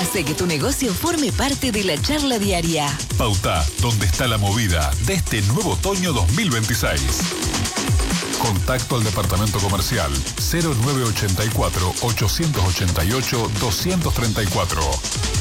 Hace que tu negocio forme parte de la charla diaria. Pauta, donde está la movida de este nuevo otoño 2026. Contacto al departamento comercial 0984 888 234.